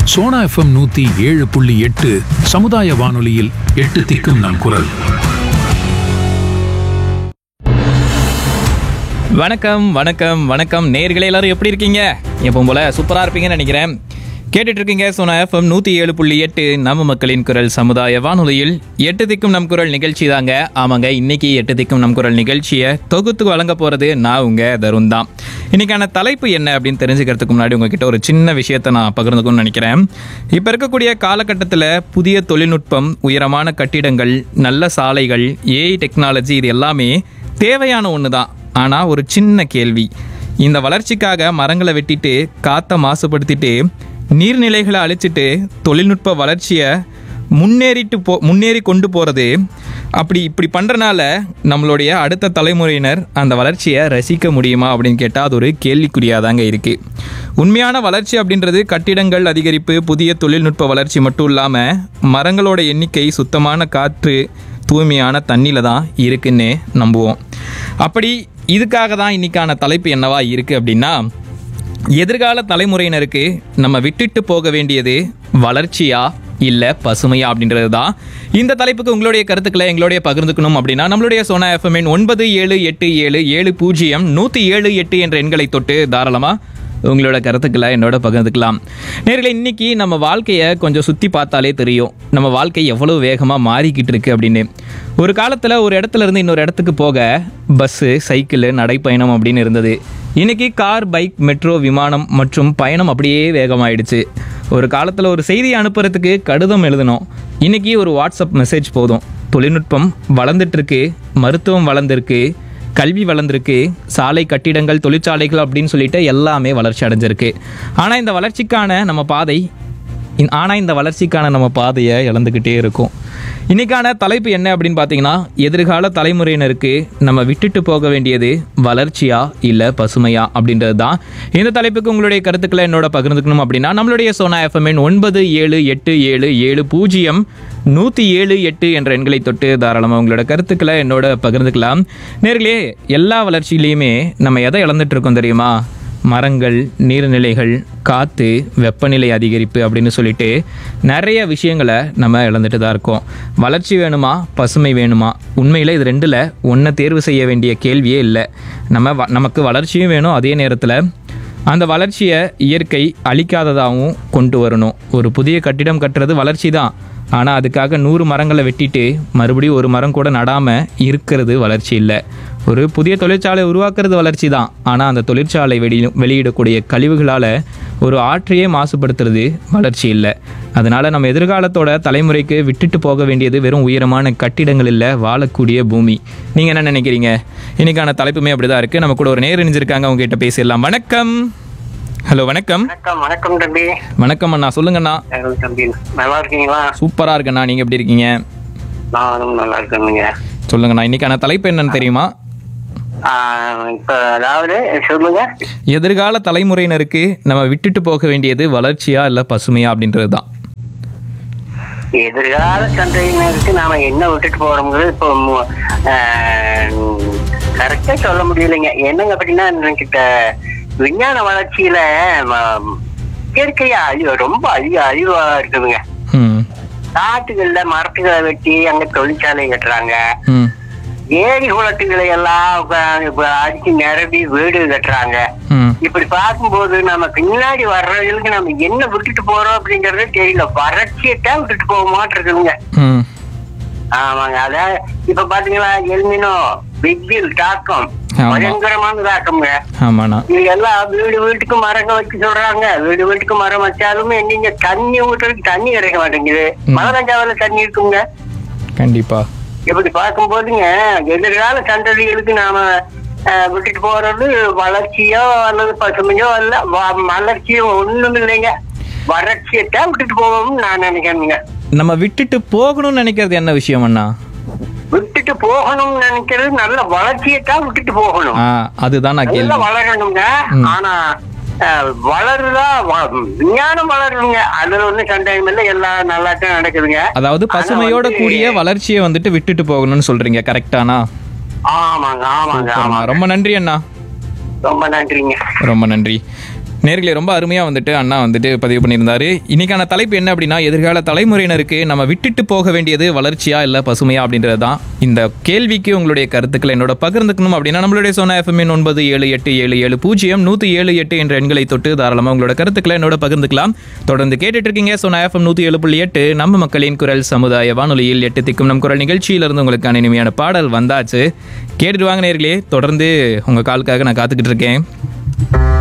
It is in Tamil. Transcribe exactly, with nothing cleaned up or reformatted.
சோனா எஃப்எம் நூத்தி ஏழு புள்ளி எட்டு சமுதாய வானொலியில் எட்டு திக்கும் நம் குரல். வணக்கம் வணக்கம் வணக்கம் நேயர்களே, எல்லாரும் எப்படி இருக்கீங்க? எப்பவும் போல சூப்பராக இருப்பீங்கன்னு நினைக்கிறேன். கேட்டுட்டு இருக்கீங்க சோனா எஃப்எம் நூற்றி ஏழு புள்ளி எட்டு நம்ம மக்களின் குரல் சமுதாய வானொலியில் எட்டு திக்கும் நம் குரல் நிகழ்ச்சி தாங்க. ஆமாங்க, இன்னைக்கு எட்டு திக்கும் நம் குரல் நிகழ்ச்சியை தொகுத்து வழங்க போகிறது நான் உங்க தருண் தான். இன்னைக்கான தலைப்பு என்ன அப்படின்னு தெரிஞ்சுக்கிறதுக்கு முன்னாடி உங்ககிட்ட ஒரு சின்ன விஷயத்தை நான் பகிர்ந்துக்கணும்னு நினைக்கிறேன். இப்போ இருக்கக்கூடிய காலகட்டத்தில் புதிய தொழில்நுட்பம், உயரமான கட்டிடங்கள், நல்ல சாலைகள், ஏஐ டெக்னாலஜி, இது எல்லாமே தேவையான ஒன்று தான். ஆனால் ஒரு சின்ன கேள்வி, இந்த வளர்ச்சிக்காக மரங்களை வெட்டிட்டு, காற்றை மாசுபடுத்திட்டு, நீர்நிலைகளை அழிச்சிட்டு தொழில்நுட்ப வளர்ச்சியை முன்னேறிட்டு போ முன்னேறி கொண்டு போகிறது, அப்படி இப்படி பண்ணுறனால நம்மளுடைய அடுத்த தலைமுறையினர் அந்த வளர்ச்சியை ரசிக்க முடியுமா அப்படின்னு கேட்டால் அது ஒரு கேள்விக்குறியாக தாங்க இருக்குது. உண்மையான வளர்ச்சி அப்படின்றது கட்டிடங்கள் அதிகரிப்பு, புதிய தொழில்நுட்ப வளர்ச்சி மட்டும் இல்லாமல் மரங்களோட எண்ணிக்கை, சுத்தமான காற்று, தூய்மையான தண்ணியில் தான் இருக்குன்னு நம்புவோம். அப்படி இதுக்காக தான் இன்றைக்கான தலைப்பு என்னவா இருக்குது அப்படின்னா, எதிர்கால தலைமுறையினருக்கு நம்ம விட்டுட்டு போக வேண்டியது வளர்ச்சியா இல்லை பசுமையா அப்படின்றது தான். இந்த தலைப்புக்கு உங்களுடைய கருத்துக்களை எங்களுடைய பகிர்ந்துக்கணும் அப்படின்னா நம்மளுடைய சோனா எஃப்எம் ஒன்பது ஏழு எட்டு ஏழு ஏழு பூஜ்ஜியம் நூற்றி ஏழு எட்டு என்ற எண்களை தொட்டு தாராளமாக உங்களோட கருத்துக்களை என்னோட பகிர்ந்துக்கலாம். நேர்களே, இன்னைக்கு நம்ம வாழ்க்கையை கொஞ்சம் சுற்றி பார்த்தாலே தெரியும் நம்ம வாழ்க்கை எவ்வளோ வேகமாக மாறிக்கிட்டு இருக்கு அப்படின்னு. ஒரு காலத்தில் ஒரு இடத்துல இருந்து இன்னொரு இடத்துக்கு போக பஸ்ஸு, சைக்கிள், நடைப்பயணம் அப்படின்னு இருந்தது. இன்னைக்கு கார், பைக், மெட்ரோ, விமானம் மற்றும் பயணம் அப்படியே வேகமாயிடுச்சு. ஒரு காலத்தில் ஒரு செய்தி அனுப்புறதுக்கு கடிதம் எழுதணும், இன்னைக்கு ஒரு வாட்ஸ்அப் மெசேஜ் போதும். தொழில்நுட்பம் வளர்ந்துட்டு இருக்கு, மருத்துவம் வளர்ந்துருக்கு, கல்வி வளர்ந்துருக்கு, சாலை, கட்டிடங்கள், தொழிற்சாலைகள் அப்படின்னு சொல்லிட்டு எல்லாமே வளர்ச்சி அடைஞ்சிருக்கு. ஆனால் இந்த வளர்ச்சிக்கான நம்ம பாதை ஆனால் இந்த வளர்ச்சிக்கான நம்ம பாதையை இழந்துக்கிட்டே இருக்கும். இன்னைக்கான தலைப்பு என்ன அப்படின்னு பார்த்தீங்கன்னா, எதிர்கால தலைமுறையினருக்கு நம்ம விட்டுட்டு போக வேண்டியது வளர்ச்சியா இல்லை பசுமையா அப்படின்றது தான். இந்த தலைப்புக்கு உங்களுடைய கருத்துக்களை என்னோட பகிர்ந்துக்கணும் அப்படின்னா நம்மளுடைய சோனா எஃப்எம் ஒன்பது ஏழு எட்டு ஏழு ஏழு பூஜ்ஜியம் நூற்றி ஏழு எட்டு என்ற எண்களை தொட்டு தாராளமாக உங்களோட கருத்துக்களை என்னோட பகிர்ந்துக்கலாம். நேர்களே, எல்லா வளர்ச்சியிலையுமே நம்ம எதை இழந்துட்டு இருக்கோம் தெரியுமா? மரங்கள், நீர்நிலைகள், காற்று, வெப்பநிலை அதிகரிப்பு அப்படின்னு சொல்லிட்டு நிறைய விஷயங்களை நம்ம இழந்துட்டு தான் இருக்கோம். வளர்ச்சி வேணுமா பசுமை வேணுமா? உண்மையில் இது ரெண்டில் ஒன்றை தேர்வு செய்ய வேண்டிய கேள்வியே இல்லை. நம்ம நமக்கு வளர்ச்சியும் வேணும், அதே நேரத்தில் அந்த வளர்ச்சியை இயற்கை அழிக்காததாகவும் கொண்டு வரணும். ஒரு புதிய கட்டிடம் கட்டுறது வளர்ச்சி தான், ஆனால் அதுக்காக நூறு மரங்களை வெட்டிட்டு மறுபடியும் ஒரு மரம் கூட நடாமல் இருக்கிறது வளர்ச்சி இல்லை. ஒரு புதிய தொழிற்சாலை உருவாக்குறது வளர்ச்சி தான், ஆனால் அந்த தொழிற்சாலை வெளி வெளியிடக்கூடிய கழிவுகளால் ஒரு ஆற்றையே மாசுபடுத்துறது வளர்ச்சி இல்லை. அதனால் நம்ம எதிர்காலத்தோட தலைமுறைக்கு விட்டுட்டு போக வேண்டியது வெறும் உயரமான கட்டிடங்கள் இல்லை, வாழக்கூடிய பூமி. நீங்கள் என்ன நினைக்கிறீங்க? இன்னைக்கான தலைப்புமே அப்படி தான் இருக்குது. நம்ம கூட ஒரு நேர் இணைஞ்சிருக்காங்க, அவங்க கிட்ட பேசிடலாம். வணக்கம். ஹலோ, வணக்கம். வணக்கம் வணக்கம் தம்பி. வணக்கம் அண்ணா, சொல்லுங்கண்ணா. தம்பி நல்லா இருக்கீங்களா? சூப்பரா இருக்கண்ணா, நீங்க எப்படி இருக்கீங்க? நானும் நல்லா இருக்கேனுங்க. சொல்லுங்கண்ணா, இன்னைக்கான தலைப்பு என்னன்னு தெரியுமா? இப்ப அதாவது சொல்லுங்க. எதிர்கால தலைமுறையினருக்கு நம்ம விட்டுட்டு போக வேண்டியது வளர்ச்சியா இல்ல பசுமையா அப்படின்றது தான். எதிர்கால சந்தையினருக்கு நாம என்ன விட்டுட்டு போறோம்ங்கிறது இப்போ கரெக்டா சொல்ல முடியலைங்க. என்னங்க அப்படின்னா, என்கிட்ட விஞ்ஞான வளர்ச்சியில இயற்கையா அழிவு ரொம்ப அழிவு அழிவா இருக்குதுங்க. காட்டுகள்ல மரத்துகளை வெட்டி அங்க தொழிற்சாலை கட்டுறாங்க, ஏரி குளத்துகளை எல்லாம் அடிச்சு நிரம்பி வீடு கட்டுறாங்க. இப்படி பார்க்கும்போது நம்ம பின்னாடி வர்றவங்களுக்கு நம்ம என்ன விட்டுட்டு போறோம் அப்படிங்கறது தெரியல. வறட்சியத்தான் விட்டுட்டு போக மாட்டிருக்குங்க. ஆமாங்க, அத இப்ப பாத்தீங்களா, எல்மினோ, வெயில் தாக்கம் பயங்கரமான தாக்கம்ங்க. இது எல்லாம் வீடு வீட்டுக்கு மரங்க வச்சு சொல்றாங்க. வீடு வீட்டுக்கு மரம் வச்சாலுமே நீங்க தண்ணி ஊற்றுறதுக்கு தண்ணி கிடைக்க மாட்டேங்குது. மழை பெஞ்சாவில தண்ணி இருக்குங்க. கண்டிப்பா. இப்படி பார்க்கும் போதுங்க, எதிர்கால சந்ததிகளுக்கு நாம விட்டுட்டு போறது வளர்ச்சியோ அல்லது பசுமையோ அல்ல, வளர்ச்சியோ ஒண்ணும் இல்லைங்க. வறட்சியத்தான் விட்டுட்டு போவோம்னு நான் நினைக்கிறேங்க. நம்ம விட்டுட்டு போகணும்னு நினைக்கிறது என்ன விஷயம் அண்ணா? விட்டுட்டு போகணும்னு நினைக்கிறது நல்ல வளர்ச்சியத்தான் விட்டுட்டு போகணும். அதுதான் நல்லா வளரணுங்க. ஆனா வளருதா, விஞ்ஞானம் வளருங்க, அதுல ஒண்ணு சந்தேகம் இல்லை, எல்லாம் நல்லா தான் நடக்குதுங்க. அதாவது பசுமையோட கூடிய வளர்ச்சியை வந்துட்டு விட்டுட்டு போகணும்னு சொல்றீங்க, கரெக்டானா? ஆமாங்க ஆமாங்க ஆமாங்க. ரொம்ப நன்றி அண்ணா. ரொம்ப நன்றிங்க. ரொம்ப நன்றி. நேர்களே ரொம்ப அருமையாக வந்துட்டு அண்ணா வந்துட்டு பதிவு பண்ணியிருந்தாரு. இன்னைக்கான தலைப்பு என்ன அப்படின்னா, எதிர்கால தலைமுறையினருக்கு நம்ம விட்டுட்டு போக வேண்டியது வளர்ச்சியா இல்லை பசுமையா அப்படின்றது தான். இந்த கேள்விக்கு உங்களுடைய கருத்துக்களை என்னோட பகிர்ந்துக்கணும் அப்படின்னா நம்மளுடைய சோனா எஃப்எம் ஒன்பது ஏழு எட்டு ஏழு ஏழு பூஜ்ஜியம் நூற்றி ஏழு எட்டு என்ற எண்களை தொட்டு தாராளமாக உங்களோட கருத்துக்களை என்னோட பகிர்ந்துக்கலாம். தொடர்ந்து கேட்டுட்டு இருக்கீங்க சோனா எஃப்எம் நூற்றி ஏழு புள்ளி எட்டு நம்ம மக்களின் குரல் சமுதாய வானொலியில். எட்டு திக்கும் நம் குரல் நிகழ்ச்சியிலிருந்து உங்களுக்கான இனிமையான பாடல் வந்தாச்சு. கேட்டுட்டு வாங்க நேர்களே, தொடர்ந்து உங்கள் காலுக்காக நான் காத்துக்கிட்டு இருக்கேன்.